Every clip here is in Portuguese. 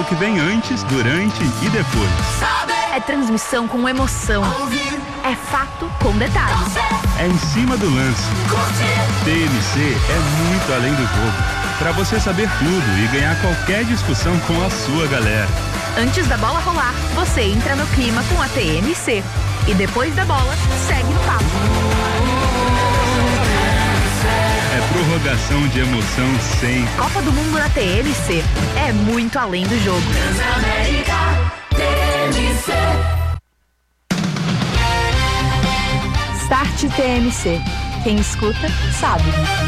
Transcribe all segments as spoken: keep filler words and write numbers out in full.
que vem antes, durante e depois. É transmissão com emoção. É fato com detalhes. É em cima do lance. T N C é muito além do jogo. Para você saber tudo e ganhar qualquer discussão com a sua galera. Antes da bola rolar, você entra no clima com a T N C. E depois da bola, segue no papo. É prorrogação de emoção sem. Copa do Mundo na T N C. É muito além do jogo. Transamérica T N C. Start T N C. Quem escuta, sabe.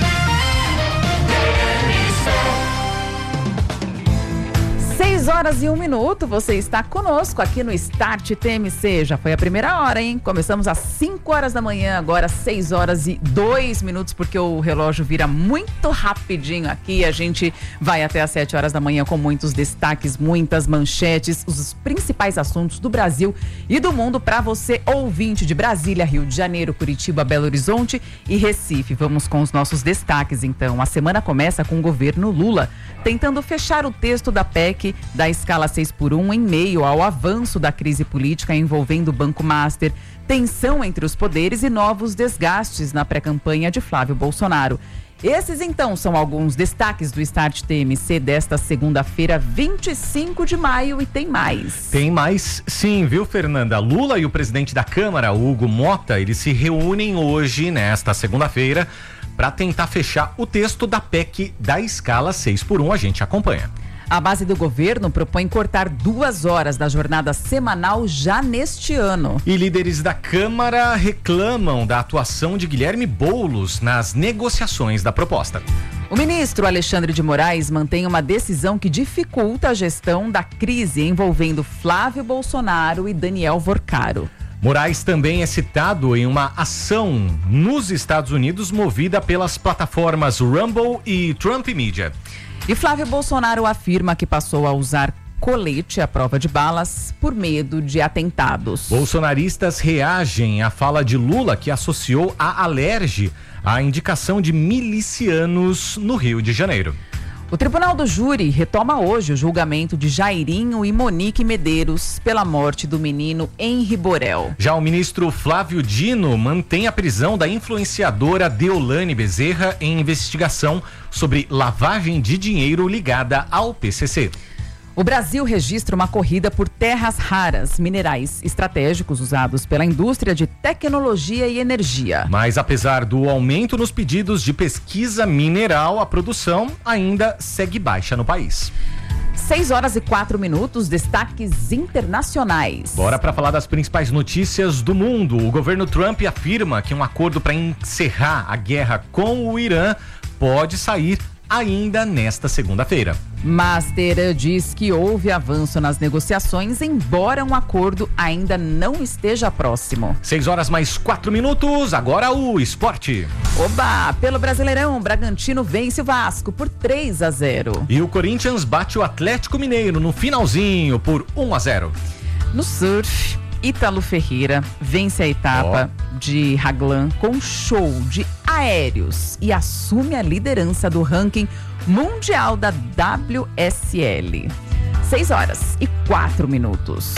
seis horas e um minuto, você está conosco aqui no Start T M C. Já foi a primeira hora, hein? Começamos às cinco horas da manhã, agora seis horas e dois minutos, porque o relógio vira muito rapidinho aqui. A gente vai até às sete horas da manhã com muitos destaques, muitas manchetes, os principais assuntos do Brasil e do mundo para você, ouvinte de Brasília, Rio de Janeiro, Curitiba, Belo Horizonte e Recife. Vamos com os nossos destaques, então. A semana começa com o governo Lula tentando fechar o texto da P E C da escala seis por um em meio ao avanço da crise política envolvendo o Banco Master, tensão entre os poderes e novos desgastes na pré-campanha de Flávio Bolsonaro. Esses, então, são alguns destaques do Start T M C desta segunda-feira, vinte e cinco de maio, e tem mais. Tem mais, sim, viu, Fernanda? Lula e o presidente da Câmara, Hugo Mota, eles se reúnem hoje, nesta segunda-feira, para tentar fechar o texto da P E C da escala seis por um. A gente acompanha. A base do governo propõe cortar duas horas da jornada semanal já neste ano. E líderes da Câmara reclamam da atuação de Guilherme Boulos nas negociações da proposta. O ministro Alexandre de Moraes mantém uma decisão que dificulta a gestão da crise envolvendo Flávio Bolsonaro e Daniel Vorcaro. Moraes também é citado em uma ação nos Estados Unidos movida pelas plataformas Rumble e Trump Media. E Flávio Bolsonaro afirma que passou a usar colete à prova de balas por medo de atentados. Bolsonaristas reagem à fala de Lula, que associou a Alerj à indicação de milicianos no Rio de Janeiro. O Tribunal do Júri retoma hoje o julgamento de Jairinho e Monique Medeiros pela morte do menino Henri Borel. Já o ministro Flávio Dino mantém a prisão da influenciadora Deolane Bezerra em investigação sobre lavagem de dinheiro ligada ao P C C. O Brasil registra uma corrida por terras raras, minerais estratégicos usados pela indústria de tecnologia e energia. Mas apesar do aumento nos pedidos de pesquisa mineral, a produção ainda segue baixa no país. seis horas e quatro minutos, destaques internacionais. Bora para falar das principais notícias do mundo. O governo Trump afirma que um acordo para encerrar a guerra com o Irã pode sair ainda nesta segunda-feira. Master diz que houve avanço nas negociações, embora um acordo ainda não esteja próximo. Seis horas mais quatro minutos, agora o esporte. Oba! Pelo Brasileirão, Bragantino vence o Vasco por três a zero. E o Corinthians bate o Atlético Mineiro no finalzinho por um a zero. No surf, Ítalo Ferreira vence a etapa oh. de Raglan com show de aéreos e assume a liderança do ranking mundial da W S L. seis horas e quatro minutos.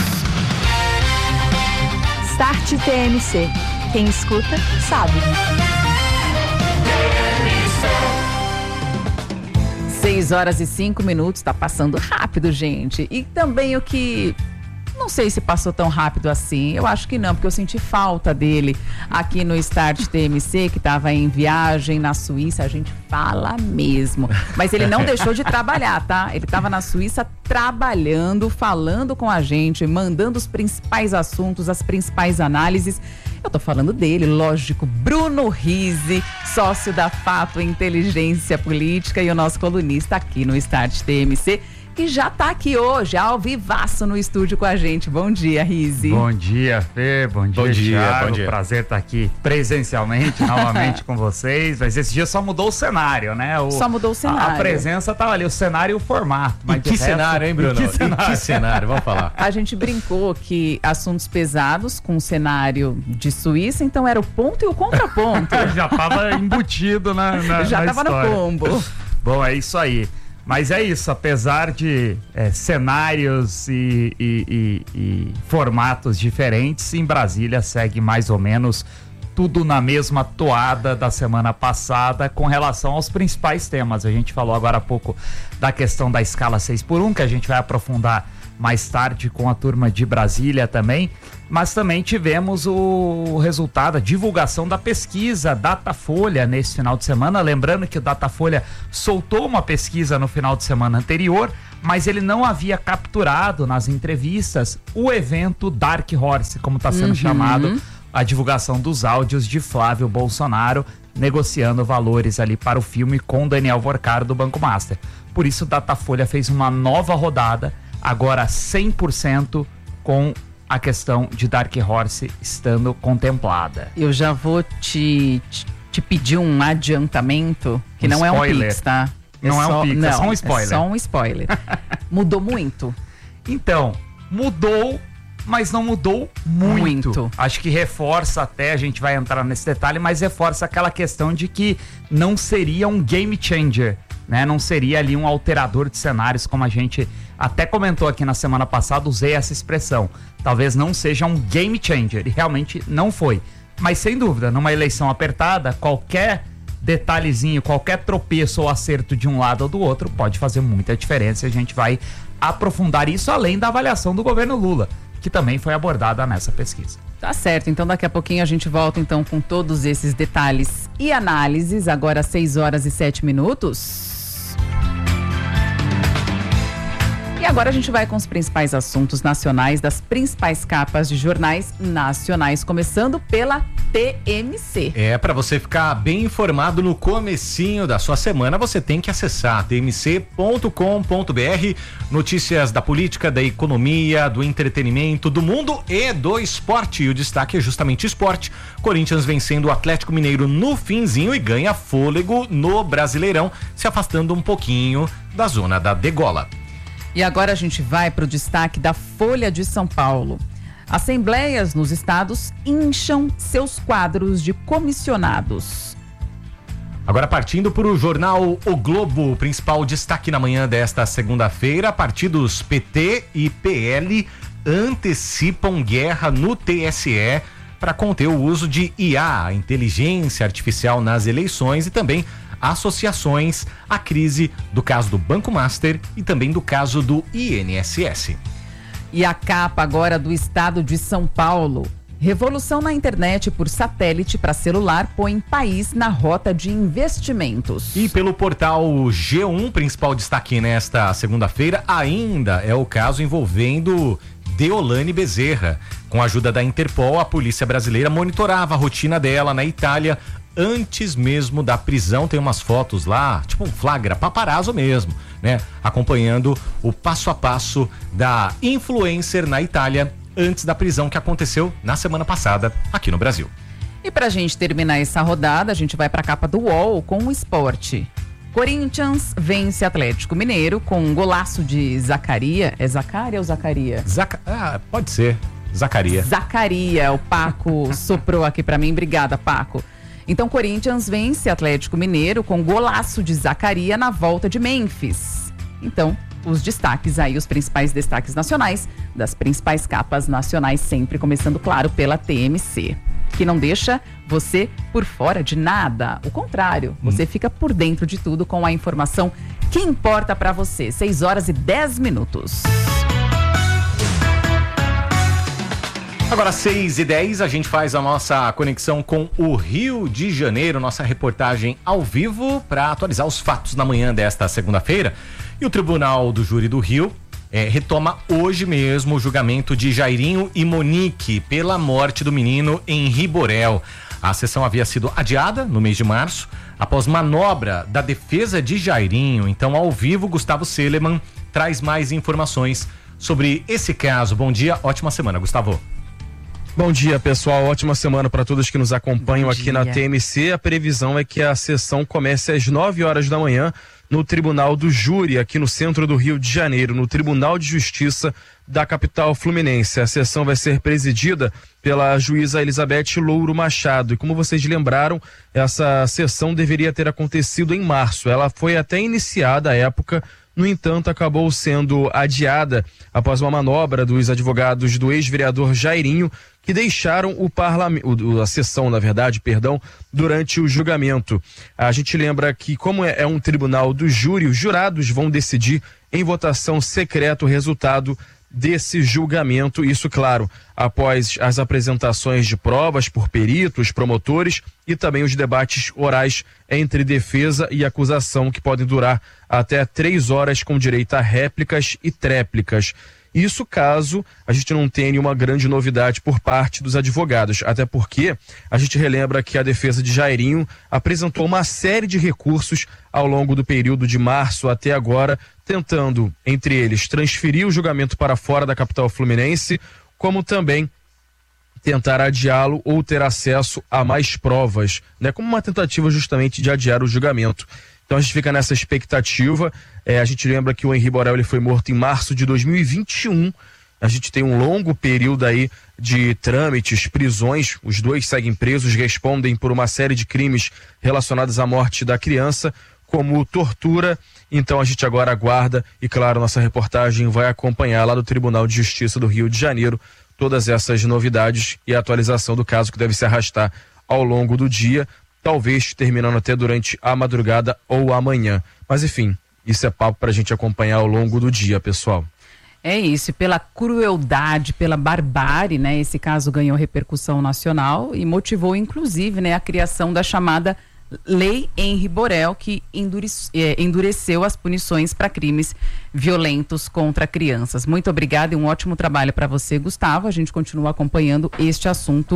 Start T M C. Quem escuta, sabe. seis horas e cinco minutos, tá passando rápido, gente. E também o que... Não sei se passou tão rápido assim, eu acho que não, porque eu senti falta dele aqui no Start T M C, que estava em viagem na Suíça, a gente fala mesmo. Mas ele não deixou de trabalhar, tá? Ele estava na Suíça trabalhando, falando com a gente, mandando os principais assuntos, as principais análises. Eu tô falando dele, lógico, Bruno Rizzi, sócio da Fato Inteligência Política e o nosso colunista aqui no Start T M C, que já tá aqui hoje, ao vivaço no estúdio com a gente. Bom dia, Rizzi. Bom dia, Fê. Bom dia, bom dia, Thiago. bom dia. Prazer estar aqui presencialmente, novamente com vocês. Mas esse dia só mudou o cenário, né? O, só mudou o cenário. A, a presença tava ali, o cenário e o formato. Mas e que resto, cenário, hein, Bruno? Que cenário? E que cenário, vamos falar. A gente brincou que assuntos pesados com o cenário de Suíça, então era o ponto e o contraponto. Já tava embutido na, na Já na tava história. no combo. Bom, é isso aí. Mas é isso, apesar de é, cenários e, e, e, e formatos diferentes, em Brasília segue mais ou menos tudo na mesma toada da semana passada com relação aos principais temas. A gente falou agora há pouco da questão da escala seis por um, que a gente vai aprofundar mais tarde com a turma de Brasília também, mas também tivemos o resultado, a divulgação da pesquisa Datafolha nesse final de semana. Lembrando que o Datafolha soltou uma pesquisa no final de semana anterior, mas ele não havia capturado nas entrevistas o evento Dark Horse, como está sendo uhum. chamado, a divulgação dos áudios de Flávio Bolsonaro negociando valores ali para o filme com Daniel Vorcaro do Banco Master. Por isso o Datafolha fez uma nova rodada, agora cem por cento com a questão de Dark Horse estando contemplada. Eu já vou te, te, te pedir um adiantamento, que um não spoiler. é um pix, tá? É não só, é um pix, não, é só um spoiler. É só um spoiler. Mudou muito. Então, mudou, mas não mudou muito. muito. Acho que reforça até, a gente vai entrar nesse detalhe, mas reforça aquela questão de que não seria um game changer, né? Não seria ali um alterador de cenários, como a gente até comentou aqui na semana passada, usei essa expressão. Talvez não seja um game changer, e realmente não foi. Mas sem dúvida, numa eleição apertada, qualquer detalhezinho, qualquer tropeço ou acerto de um lado ou do outro pode fazer muita diferença. E a gente vai aprofundar isso além da avaliação do governo Lula, que também foi abordada nessa pesquisa. Tá certo, então daqui a pouquinho a gente volta então com todos esses detalhes e análises, agora às seis horas e sete minutos. E agora a gente vai com os principais assuntos nacionais das principais capas de jornais nacionais, começando pela T M C. É, para você ficar bem informado no comecinho da sua semana, você tem que acessar t m c ponto com ponto b r, notícias da política, da economia, do entretenimento, do mundo e do esporte. E o destaque é justamente esporte. Corinthians vencendo o Atlético Mineiro no finzinho e ganha fôlego no Brasileirão, se afastando um pouquinho da zona da degola. E agora a gente vai para o destaque da Folha de São Paulo. Assembleias nos estados incham seus quadros de comissionados. Agora partindo para o jornal O Globo, principal destaque na manhã desta segunda-feira, partidos P T e P L antecipam guerra no T S E para conter o uso de I A, inteligência artificial, nas eleições, e também associações à crise do caso do Banco Master e também do caso do I N S S. E a capa agora do estado de São Paulo. Revolução na internet por satélite para celular põe país na rota de investimentos. E pelo portal G um, principal destaque nesta segunda-feira, ainda é o caso envolvendo Deolane Bezerra. Com a ajuda da Interpol, a polícia brasileira monitorava a rotina dela na Itália antes mesmo da prisão. Tem umas fotos lá, tipo um flagra, paparazzo mesmo, né? Acompanhando o passo a passo da influencer na Itália antes da prisão, que aconteceu na semana passada aqui no Brasil. E pra gente terminar essa rodada, a gente vai pra capa do U O L com o esporte. Corinthians vence Atlético Mineiro com um golaço de Zacaria. É Zacaria ou Zacaria? Zaca... Ah, pode ser. Zacaria. Zacaria, o Paco soprou aqui pra mim. Obrigada, Paco. Então, Corinthians vence Atlético Mineiro com golaço de Zacaria na volta de Memphis. Então, os destaques aí, os principais destaques nacionais, das principais capas nacionais, sempre começando, claro, pela T M C, que não deixa você por fora de nada. O contrário, você hum. fica por dentro de tudo com a informação que importa pra você. seis horas e dez minutos. Agora, seis e dez, a gente faz a nossa conexão com o Rio de Janeiro, nossa reportagem ao vivo para atualizar os fatos na manhã desta segunda-feira. E o Tribunal do Júri do Rio é, retoma hoje mesmo o julgamento de Jairinho e Monique pela morte do menino Henri Borel. A sessão havia sido adiada no mês de março, após manobra da defesa de Jairinho. Então, ao vivo, Gustavo Seleman traz mais informações sobre esse caso. Bom dia, ótima semana, Gustavo. Bom dia, pessoal. Ótima semana para todos que nos acompanham aqui na T M C. A previsão é que a sessão comece às nove horas da manhã. no Tribunal do Júri, aqui no centro do Rio de Janeiro, no Tribunal de Justiça da capital fluminense. A sessão vai ser presidida pela juíza Elizabeth Louro Machado. E como vocês lembraram, essa sessão deveria ter acontecido em março. Ela foi até iniciada à época, no entanto, acabou sendo adiada após uma manobra dos advogados do ex-vereador Jairinho, que deixaram o parlamento, a sessão, na verdade, perdão, durante o julgamento. A gente lembra que, como é um tribunal do júri, os jurados vão decidir em votação secreta o resultado desse julgamento, isso, claro, após as apresentações de provas por peritos, promotores e também os debates orais entre defesa e acusação, que podem durar até três horas com direito a réplicas e tréplicas. Isso caso a gente não tenha nenhuma grande novidade por parte dos advogados, até porque a gente relembra que a defesa de Jairinho apresentou uma série de recursos ao longo do período de março até agora, tentando, entre eles, transferir o julgamento para fora da capital fluminense, como também tentar adiá-lo ou ter acesso a mais provas, né, como uma tentativa justamente de adiar o julgamento. Então a gente fica nessa expectativa. É, a gente lembra que o Henri Borel ele foi morto em março de dois mil e vinte e um. A gente tem um longo período aí de trâmites, prisões. Os dois seguem presos, respondem por uma série de crimes relacionados à morte da criança, como tortura. Então a gente agora aguarda e, claro, nossa reportagem vai acompanhar lá do Tribunal de Justiça do Rio de Janeiro todas essas novidades e a atualização do caso, que deve se arrastar ao longo do dia, talvez terminando até durante a madrugada ou amanhã. Mas enfim, isso é papo para a gente acompanhar ao longo do dia, pessoal. É isso, pela crueldade, pela barbárie, né? Esse caso ganhou repercussão nacional e motivou, inclusive, né, a criação da chamada Lei Henri Borel, que endurece, é, endureceu as punições para crimes violentos contra crianças. Muito obrigada e um ótimo trabalho para você, Gustavo. A gente continua acompanhando este assunto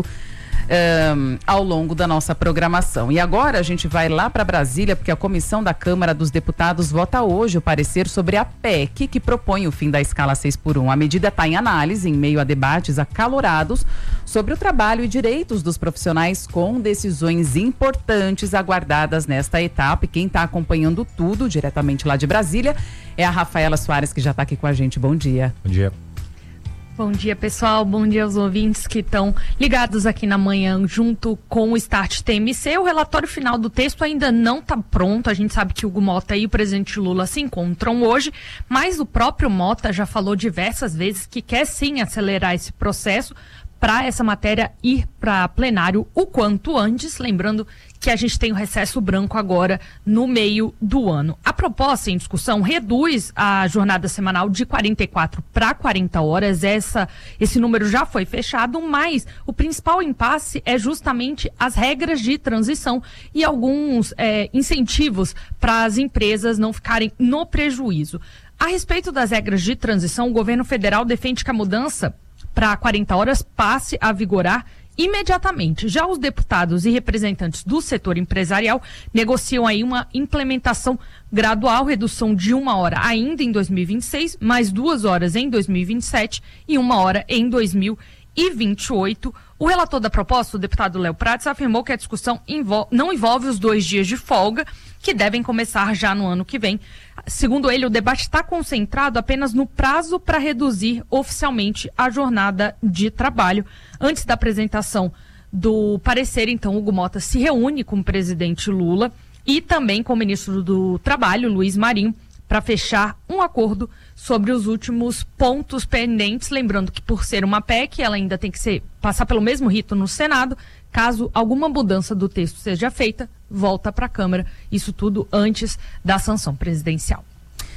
Um, ao longo da nossa programação. E agora a gente vai lá para Brasília, porque a Comissão da Câmara dos Deputados vota hoje o parecer sobre a P E C, que propõe o fim da escala seis por um. A medida está em análise, em meio a debates acalorados sobre o trabalho e direitos dos profissionais, com decisões importantes aguardadas nesta etapa. E quem está acompanhando tudo diretamente lá de Brasília é a Rafaela Soares, que já está aqui com a gente. Bom dia. Bom dia. Bom dia, pessoal. Bom dia aos ouvintes que estão ligados aqui na manhã junto com o Start T M C. O relatório final do texto ainda não está pronto. A gente sabe que o Hugo Mota e o presidente Lula se encontram hoje, mas o próprio Mota já falou diversas vezes que quer sim acelerar esse processo para essa matéria ir para plenário o quanto antes, lembrando que a gente tem o recesso branco agora no meio do ano. A proposta em discussão reduz a jornada semanal de quarenta e quatro para quarenta horas. Essa, esse número já foi fechado, mas o principal impasse é justamente as regras de transição e alguns é, incentivos para as empresas não ficarem no prejuízo. A respeito das regras de transição, o governo federal defende que a mudança para quarenta horas passe a vigorar imediatamente. Já os deputados e representantes do setor empresarial negociam aí uma implementação gradual, redução de uma hora ainda em dois mil e vinte e seis, mais duas horas em dois mil e vinte e sete e uma hora em dois mil e vinte e oito. O relator da proposta, o deputado Léo Prates, afirmou que a discussão envol- não envolve os dois dias de folga, que devem começar já no ano que vem. Segundo ele, o debate está concentrado apenas no prazo para reduzir oficialmente a jornada de trabalho. Antes da apresentação do parecer, então, Hugo Mota se reúne com o presidente Lula e também com o ministro do Trabalho, Luiz Marinho, para fechar um acordo sobre os últimos pontos pendentes. Lembrando que, por ser uma P E C, ela ainda tem que ser, passar pelo mesmo rito no Senado. Caso alguma mudança do texto seja feita, volta para a Câmara. Isso tudo antes da sanção presidencial.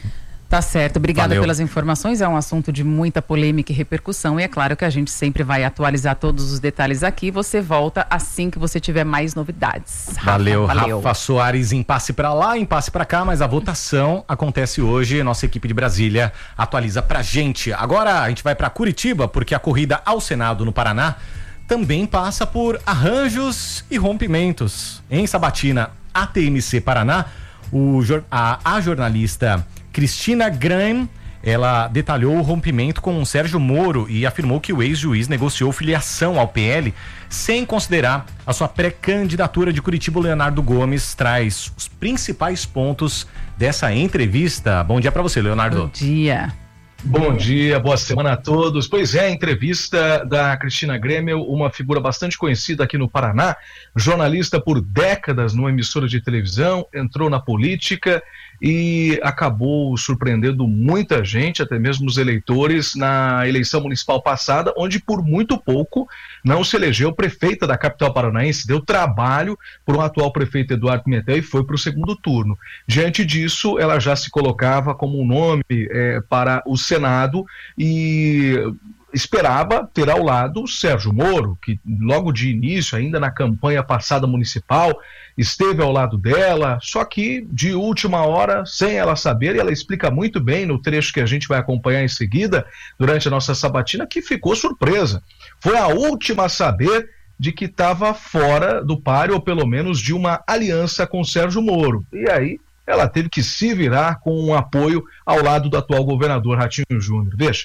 Tá certo, obrigada Valeu. pelas informações. É um assunto de muita polêmica e repercussão, e é claro que a gente sempre vai atualizar todos os detalhes aqui. Você volta assim que você tiver mais novidades. Rafa, Valeu, valeu. Rafa Soares, impasse pra lá, impasse pra cá, mas a votação acontece hoje. Nossa equipe de Brasília atualiza pra gente. Agora a gente vai pra Curitiba, porque a corrida ao Senado no Paraná também passa por arranjos e rompimentos. Em Sabatina, a T M C Paraná, o, a, a jornalista Cristina Graham ela detalhou o rompimento com o Sérgio Moro e afirmou que o ex-juiz negociou filiação ao P L sem considerar a sua pré-candidatura de Curitiba. O Leonardo Gomes traz os principais pontos dessa entrevista. Bom dia para você, Leonardo. Bom dia. Bom dia, boa semana a todos. Pois é, a entrevista da Cristina Grêmio, uma figura bastante conhecida aqui no Paraná, jornalista por décadas numa emissora de televisão, entrou na política e acabou surpreendendo muita gente, até mesmo os eleitores, na eleição municipal passada, onde por muito pouco não se elegeu prefeita da capital paranaense, deu trabalho para o atual prefeito Eduardo Pimentel e foi para o segundo turno. Diante disso, ela já se colocava como um nome é, para o Senado e esperava ter ao lado o Sérgio Moro, que logo de início, ainda na campanha passada municipal, esteve ao lado dela, só que de última hora, sem ela saber, e ela explica muito bem no trecho que a gente vai acompanhar em seguida, durante a nossa sabatina, que ficou surpresa. Foi a última a saber de que estava fora do páreo, ou pelo menos de uma aliança com Sérgio Moro. E aí ela teve que se virar com um apoio ao lado do atual governador Ratinho Júnior. Veja.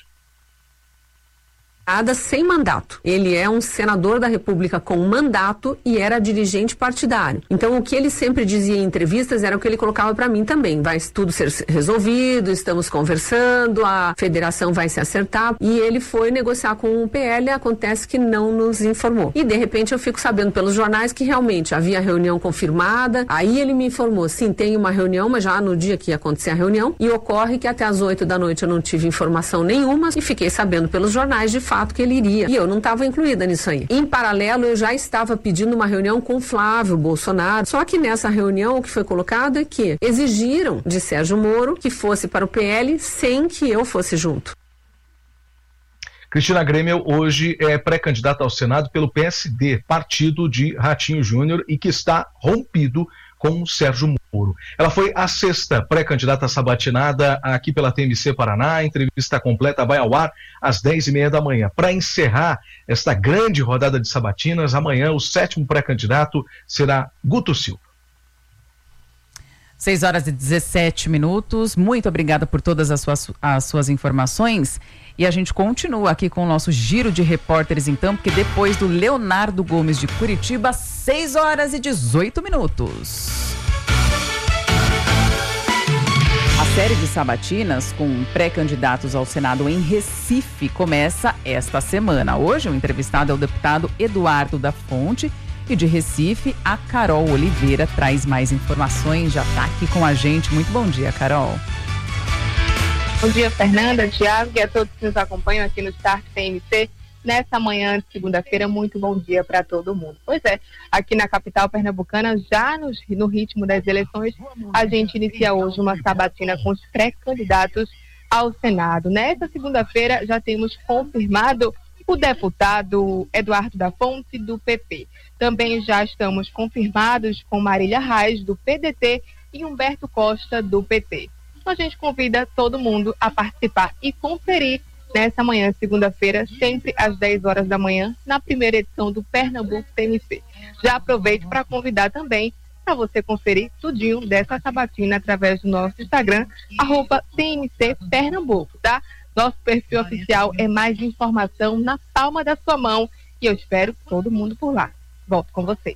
Sem mandato. Ele é um senador da República com mandato e era dirigente partidário. Então, o que ele sempre dizia em entrevistas era o que ele colocava para mim também. Vai tudo ser resolvido, estamos conversando, a federação vai se acertar. E ele foi negociar com o P L, acontece que não nos informou. E, de repente, eu fico sabendo pelos jornais que realmente havia reunião confirmada. Aí ele me informou, sim, tem uma reunião, mas já no dia que ia acontecer a reunião. E ocorre que até às oito da noite eu não tive informação nenhuma e fiquei sabendo pelos jornais de fato que ele iria. E eu não estava incluída nisso aí. Em paralelo, eu já estava pedindo uma reunião com Flávio Bolsonaro. Só que nessa reunião, o que foi colocado é que exigiram de Sérgio Moro que fosse para o P L sem que eu fosse junto. Cristina Grêmio hoje é pré-candidata ao Senado pelo P S D, partido de Ratinho Júnior, e que está rompido com o Sérgio Moro. Ela foi a sexta pré-candidata sabatinada aqui pela T M C Paraná. A entrevista completa vai ao ar às dez e meia da manhã. Para encerrar esta grande rodada de sabatinas, amanhã o sétimo pré-candidato será Guto Silva. seis horas e dezessete minutos. Muito obrigada por todas as suas, as suas informações. E a gente continua aqui com o nosso giro de repórteres, então, porque depois do Leonardo Gomes de Curitiba, seis horas e dezoito minutos. A série de sabatinas com pré-candidatos ao Senado em Recife começa esta semana. Hoje, o entrevistado é o deputado Eduardo da Fonte. E de Recife, a Carol Oliveira traz mais informações, já está aqui com a gente. Muito bom dia, Carol. Bom dia, Fernanda, Thiago e a todos que nos acompanham aqui no Start T M C. Nessa manhã de segunda-feira, muito bom dia para todo mundo. Pois é, aqui na capital pernambucana, já no, no ritmo das eleições, a gente inicia hoje uma sabatina com os pré-candidatos ao Senado. Nessa segunda-feira, já temos confirmado o deputado Eduardo da Fonte, do P P. Também já estamos confirmados com Marília Reis, do P D T, e Humberto Costa, do P T. Então a gente convida todo mundo a participar e conferir nessa manhã de segunda-feira, sempre às dez horas da manhã, na primeira edição do Pernambuco T M C. Já aproveito para convidar também para você conferir tudinho dessa sabatina através do nosso Instagram, arroba T M C Pernambuco, tá? Nosso perfil oficial é mais informação na palma da sua mão e eu espero todo mundo por lá. Volto com vocês.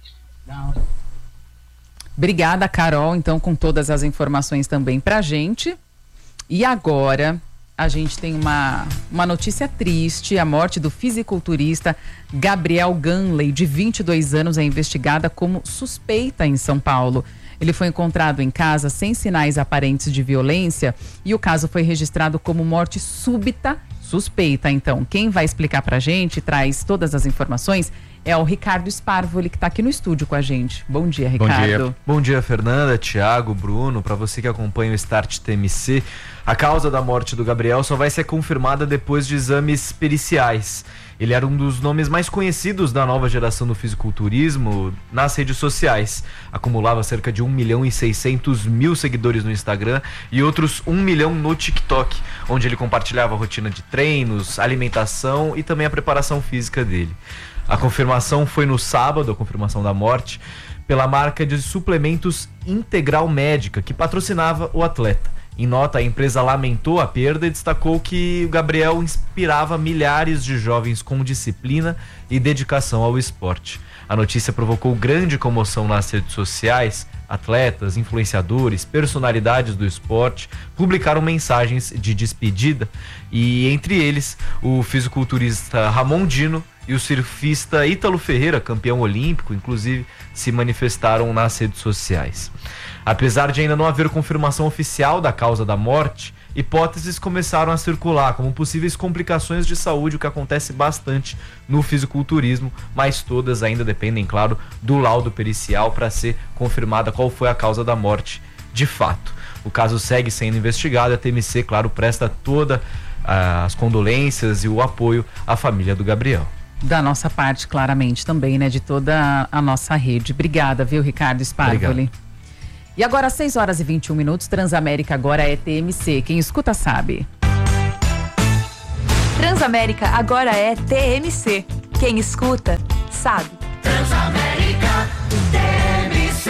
Obrigada, Carol, então, com todas as informações também pra gente. E agora, a gente tem uma, uma notícia triste. A morte do fisiculturista Gabriel Ganley, de vinte e dois anos, é investigada como suspeita em São Paulo. Ele foi encontrado em casa sem sinais aparentes de violência e o caso foi registrado como morte súbita suspeita. Então, quem vai explicar pra gente, traz todas as informações, é o Ricardo Sparvoli, que está aqui no estúdio com a gente. Bom dia, Ricardo. Bom dia, Bom dia Fernanda, Thiago, Bruno, para você que acompanha o Start T M C. A causa da morte do Gabriel só vai ser confirmada depois de exames periciais. Ele era um dos nomes mais conhecidos da nova geração do fisiculturismo nas redes sociais. Acumulava cerca de um milhão e seiscentos mil seguidores no Instagram e outros um milhão no TikTok, onde ele compartilhava a rotina de treinos, alimentação e também a preparação física dele. A confirmação foi no sábado, a confirmação da morte, pela marca de suplementos Integral Médica, que patrocinava o atleta. Em nota, a empresa lamentou a perda e destacou que o Gabriel inspirava milhares de jovens com disciplina e dedicação ao esporte. A notícia provocou grande comoção nas redes sociais. Atletas, influenciadores, personalidades do esporte publicaram mensagens de despedida e, entre eles, o fisiculturista Ramon Dino e o surfista Ítalo Ferreira, campeão olímpico, inclusive, se manifestaram nas redes sociais. Apesar de ainda não haver confirmação oficial da causa da morte, hipóteses começaram a circular como possíveis complicações de saúde, o que acontece bastante no fisiculturismo, mas todas ainda dependem, claro, do laudo pericial para ser confirmada qual foi a causa da morte de fato. O caso segue sendo investigado e a T M C, claro, presta todas uh, as condolências e o apoio à família do Gabriel. Da nossa parte, claramente, também, né? De toda a nossa rede. Obrigada, viu, Ricardo Sparvoli? E agora, seis horas e vinte e um minutos, Transamérica agora é T M C. Quem escuta sabe. Transamérica agora é T M C. Quem escuta, sabe. Transamérica T M C.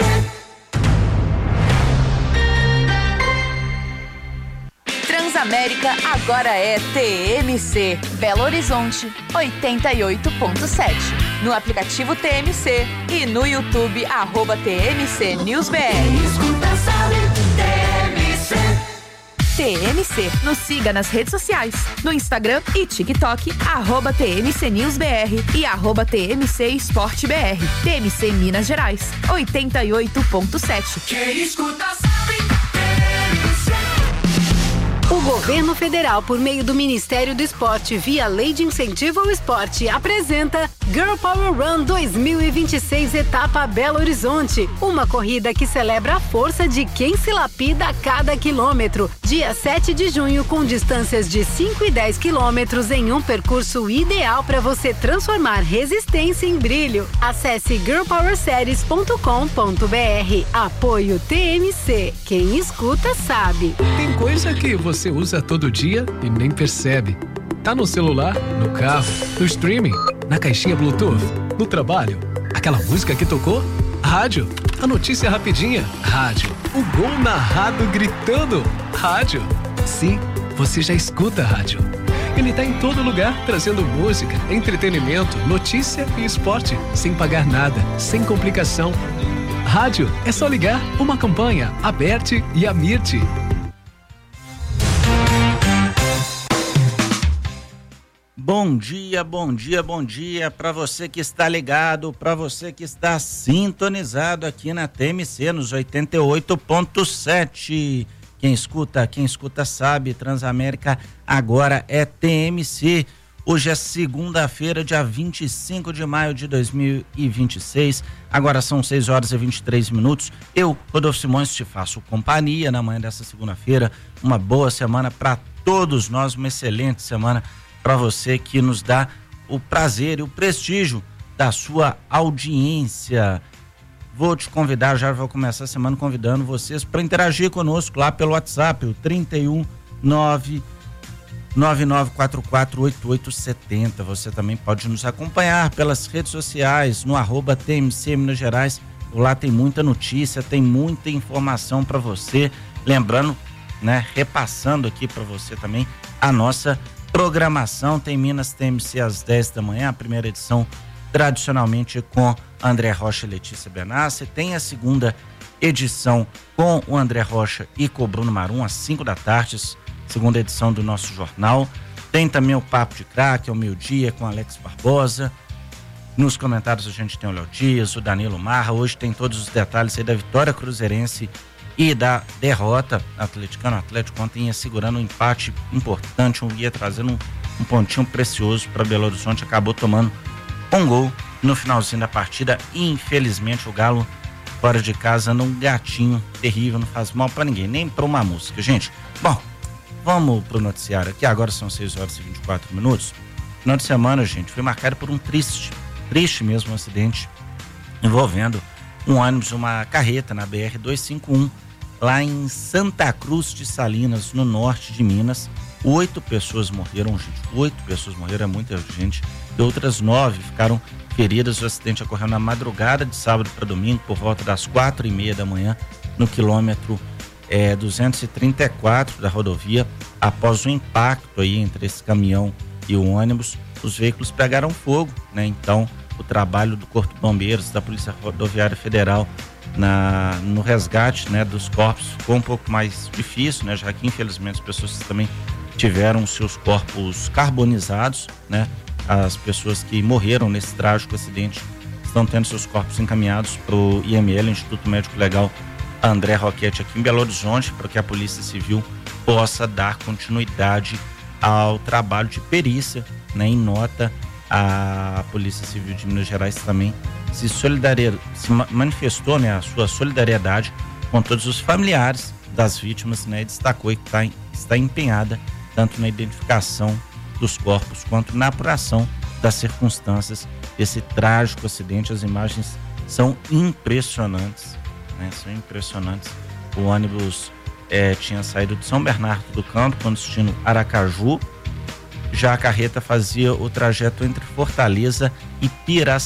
Transamérica agora é T M C. Belo Horizonte, oitenta e oito ponto sete. No aplicativo T M C e no YouTube, arroba T M C News B R. Quem escuta sabe, T M C. T M C, nos siga nas redes sociais, no Instagram e TikTok, arroba T M C News B R e arroba T M C Esporte B R. T M C Minas Gerais, oitenta e oito ponto sete. Quem escuta sabe, T M C. O governo federal, por meio do Ministério do Esporte, via Lei de Incentivo ao Esporte, apresenta Girl Power Run dois mil e vinte e seis, etapa Belo Horizonte. Uma corrida que celebra a força de quem se lapida a cada quilômetro. Dia sete de junho, com distâncias de cinco e dez quilômetros em um percurso ideal para você transformar resistência em brilho. Acesse girl power series ponto com ponto b r. Apoio T M C. Quem escuta sabe. Tem coisa que você Você usa todo dia e nem percebe. Tá no celular, no carro, no streaming, na caixinha Bluetooth, no trabalho. Aquela música que tocou? Rádio. A notícia rapidinha? Rádio. O gol narrado gritando? Rádio. Sim, você já escuta rádio. Ele tá em todo lugar, trazendo música, entretenimento, notícia e esporte, sem pagar nada, sem complicação. Rádio é só ligar uma campanha, Aberte e Amirte. Bom dia, bom dia, bom dia para você que está ligado, para você que está sintonizado aqui na T M C nos oitenta e oito ponto sete. Quem escuta, quem escuta sabe, Transamérica agora é T M C. Hoje é segunda-feira, dia vinte e cinco de maio de dois mil e vinte e seis. Agora são seis horas e vinte e três minutos. Eu, Rodolfo Simões, te faço companhia na manhã dessa segunda-feira. Uma boa semana para todos nós, uma excelente semana para você que nos dá o prazer e o prestígio da sua audiência. Vou te convidar, já vou começar a semana convidando vocês para interagir conosco lá pelo WhatsApp, o trinta e um, nove nove nove quatro quatro oito oito sete zero. Você também pode nos acompanhar pelas redes sociais, no arroba T M C Minas Gerais. Lá tem muita notícia, tem muita informação para você. Lembrando, né, repassando aqui para você também a nossa programação. Tem Minas T M C às dez da manhã, a primeira edição tradicionalmente com André Rocha e Letícia Benassi. Tem a segunda edição com o André Rocha e com o Bruno Marum às cinco da tarde, segunda edição do nosso jornal. Tem também o Papo de Craque ao meio-dia com Alex Barbosa. Nos comentários a gente tem o Léo Dias, o Danilo Marra. Hoje tem todos os detalhes aí da vitória cruzeirense e da derrota atleticana. O Atlético ontem ia segurando um empate importante, um, ia trazendo um, um pontinho precioso para Belo Horizonte, acabou tomando um gol no finalzinho da partida. Infelizmente o Galo fora de casa num gatinho terrível, não faz mal para ninguém, nem para uma música, gente. Bom, vamos pro noticiário aqui, agora são seis horas e vinte e quatro minutos. Final de semana, gente, foi marcado por um triste, triste mesmo um acidente envolvendo um ônibus, uma carreta na B R duzentos e cinquenta e um, lá em Santa Cruz de Salinas, no norte de Minas. Oito pessoas morreram, gente. Oito pessoas morreram, é muita gente. E outras nove ficaram feridas. O acidente ocorreu na madrugada de sábado para domingo, por volta das quatro e meia da manhã, no quilômetro é, duzentos e trinta e quatro da rodovia, após o impacto aí entre esse caminhão e o ônibus, os veículos pegaram fogo, né? Então, o trabalho do Corpo de Bombeiros, da Polícia Rodoviária Federal na, no resgate, né, dos corpos ficou um pouco mais difícil, né? Já que infelizmente as pessoas também tiveram seus corpos carbonizados, né? As pessoas que morreram nesse trágico acidente estão tendo seus corpos encaminhados para o I M L, Instituto Médico Legal André Roquete, aqui em Belo Horizonte, para que a Polícia Civil possa dar continuidade ao trabalho de perícia, né? Em nota, a Polícia Civil de Minas Gerais também se, se manifestou, né, a sua solidariedade com todos os familiares das vítimas, né? E destacou que tá, está empenhada tanto na identificação dos corpos quanto na apuração das circunstâncias desse trágico acidente. As imagens são impressionantes, né? São impressionantes. O ônibus é, tinha saído de São Bernardo do Campo com destino Aracaju. Já a carreta fazia o trajeto entre Fortaleza e Piracicaba.